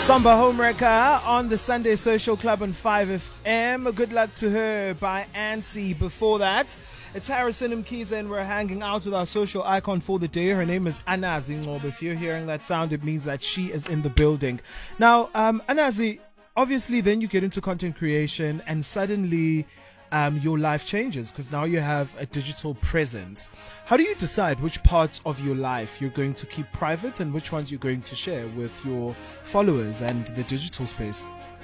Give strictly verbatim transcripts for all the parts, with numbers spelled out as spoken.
Samba Homewrecker on the Sunday Social Club on five F M. Good luck to her by Ansi. Before that, it's Harrison Mkiza and we're hanging out with our social icon for the day. Her name is Anazi Ngob. If you're hearing that sound, it means that she is in the building. Now, um, Anazi, obviously then you get into content creation and suddenly um, your life changes because now you have a digital presence. How do you decide which parts of your life you're going to keep private and which ones you're going to share with your followers and the digital space?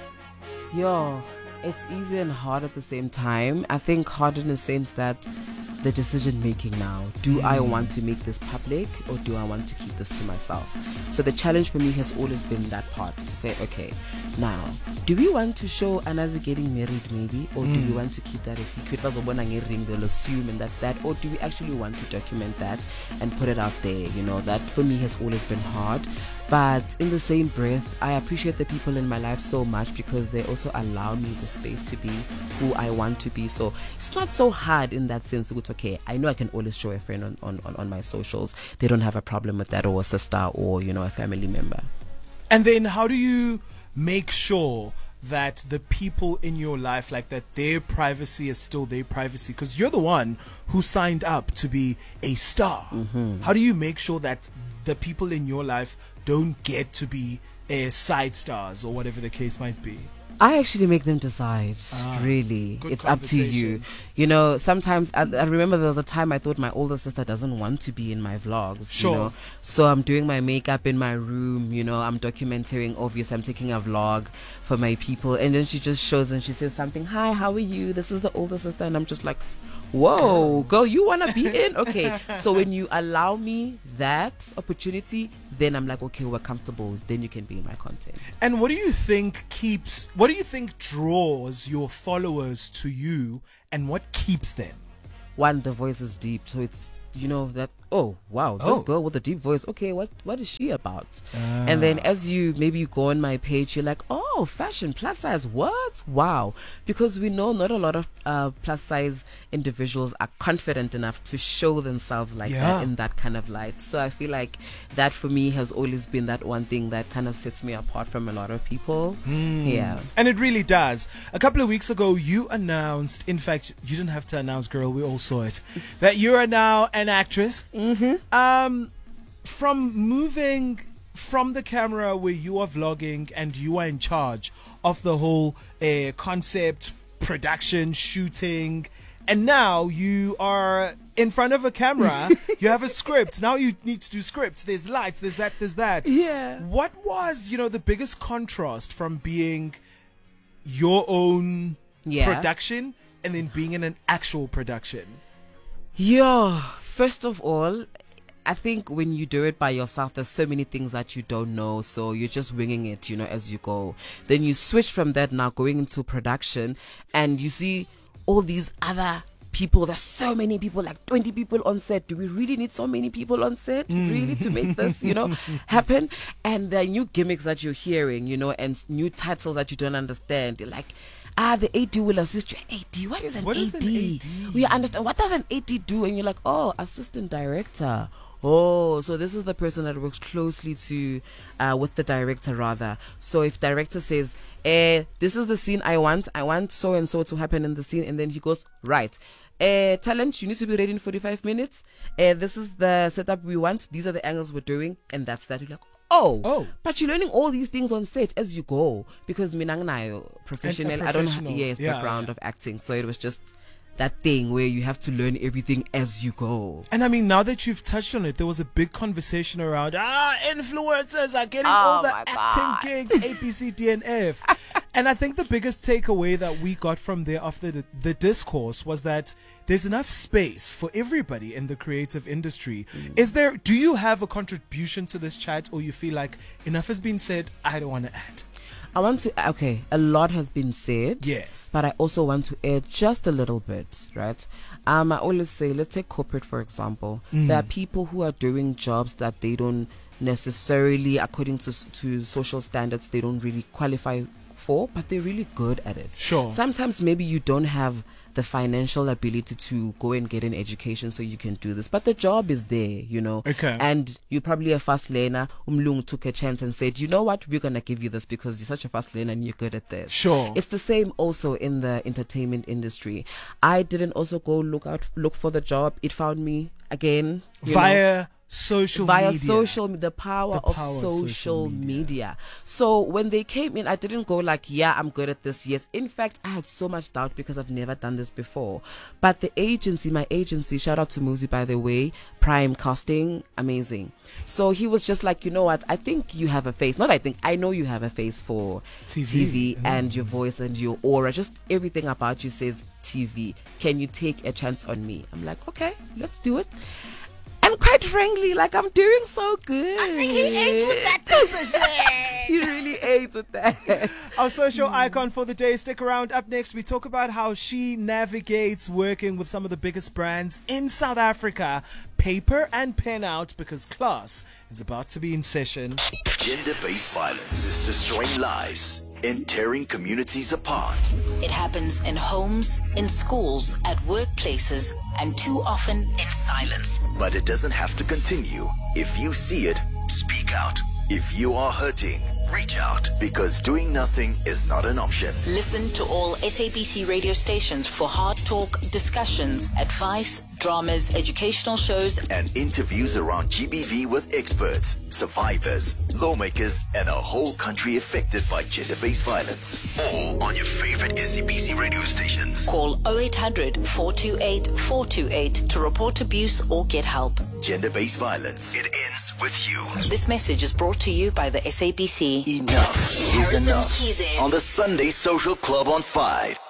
Yo, it's easy and hard at the same time. I think hard in the sense that the decision making now. Do I want to make this public or do I want to keep this to myself? So the challenge for me has always been that part to say, okay, now, do we want to show Anazi getting married maybe? Or mm. do we want to keep that a secret? They'll assume and that's that. Or do we actually want to document that and put it out there? You know, that for me has always been hard. But in the same breath, I appreciate the people in my life so much because they also allow me the space to be who I want to be. So it's not so hard in that sense. It's okay. I know I can always show a friend on, on, on, on my socials. They don't have a problem with that, or a sister, or, you know, a family member. And then how do you make sure that the people in your life, like that their privacy is still their privacy? Because you're the one who signed up to be a star. Mm-hmm. How do you make sure that the people in your life don't get to be uh, side stars or whatever the case might be? I actually make them decide, ah, really. It's up to you. You know, sometimes, I, I remember there was a time I thought my older sister doesn't want to be in my vlogs. Sure. You know? So I'm doing my makeup in my room, you know, I'm documenting, obviously I'm taking a vlog for my people. And then she just shows and she says something, hi, how are you? This is the older sister. And I'm just like, whoa, girl, you want to be in? Okay. So when you allow me that opportunity, then I'm like, okay, we're comfortable. Then you can be in my content. And what do you think keeps, what do you think draws your followers to you and what keeps them? One, the voice is deep. So it's, you know, that, oh, wow, this oh. girl with a deep voice. Okay, what what is she about? Ah. And then as you, maybe you go on my page, you're like, oh, fashion, plus size, what? Wow. Because we know not a lot of uh, plus size individuals are confident enough to show themselves like yeah. that in that kind of light. So I feel like that for me has always been that one thing that kind of sets me apart from a lot of people. Mm. Yeah. And it really does. A couple of weeks ago, you announced, in fact, you didn't have to announce, girl, we all saw it, that you are now an actress. Mm-hmm. Um, from moving from the camera where you are vlogging and you are in charge of the whole uh, concept, production, shooting, and now you are in front of a camera, you have a script. Now you need to do scripts. There's lights, there's that, there's that. Yeah. What was, you know, the biggest contrast from being your own yeah. production and then being in an actual production? Yeah. First of all, I think when you do it by yourself, there's so many things that you don't know. So you're just winging it, you know, as you go. Then you switch from that now going into production and you see all these other people. There's so many people, like twenty people on set. Do we really need so many people on set Mm. really to make this, you know, happen? And the new gimmicks that you're hearing, you know, and new titles that you don't understand. You're like, ah, the A D will assist you. A D, what is an What A D? is an A D? We understand. What does an A D do? And you're like, oh, assistant director. Oh, so this is the person that works closely to, uh, with the director rather. So if director says, eh, this is the scene I want, I want so and so to happen in the scene, and then he goes, right. Uh, talent, you need to be ready in forty-five minutes. Uh, this is the setup we want. These are the angles we're doing, and that's that. You're like, oh, oh, but you're learning all these things on set as you go because minangnayo professional. I don't have yes yeah, background yeah. of acting, so it was just that thing where you have to learn everything as you go. And I mean, now that you've touched on it, there was a big conversation around ah, influencers are getting Oh all the my acting God. gigs, A, B, C, D, and F. And I think the biggest takeaway that we got from there after the, the discourse was that there's enough space for everybody in the creative industry. Mm. Is there, do you have a contribution to this chat, or you feel like enough has been said, I don't want to add? I want to, okay, a lot has been said. Yes. But I also want to add just a little bit, right? Um, I always say, let's take corporate, for example. Mm. There are people who are doing jobs that they don't necessarily, according to to social standards, they don't really qualify for, but they're really good at it. Sure. Sometimes maybe you don't have the financial ability to go and get an education so you can do this. But the job is there, you know. Okay. And you're probably a fast learner. Umlung took a chance and said, you know what, we're going to give you this because you're such a fast learner and you're good at this. Sure. It's the same also in the entertainment industry. I didn't also go look out, look for the job. It found me again. you Via know, social via media. social the power, The of, power of social social media. media. So when they came in, I didn't go like, yeah, I'm good at this. Yes, in fact, I had so much doubt because I've never done this before. But the agency, my agency, shout out to Muzi, by the way, Prime Casting, amazing. So he was just like, you know what, I think you have a face. Not I think, I know you have a face for T V. T V Yeah. and your voice and your aura. Just everything about you says T V. Can you take a chance on me? I'm like, okay, let's do it. And quite frankly, like, I'm doing so good. I mean, he ate with that decision. He really ate with that. Our social icon for the day. Stick around. Up next, we talk about how she navigates working with some of the biggest brands in South Africa. Paper and pen out, because class is about to be in session. Gender-based violence is destroying lives and tearing communities apart. It happens in homes, in schools, at workplaces, and too often in silence. But it doesn't have to continue. If you see it, speak out. If you are hurting, reach out, because doing nothing is not an option. Listen to all S A B C radio stations for hard talk, discussions, advice, dramas, educational shows, And interviews around G B V with experts, survivors, lawmakers, and a whole country affected by gender-based violence. All on your favorite S A B C radio stations. Call oh eight hundred, four two eight, four two eight to report abuse or get help. Gender-based violence. It ends with you. This message is brought to you by the S A B C. Enough is Harrison enough. Kizet. On the Sunday Social Club on five.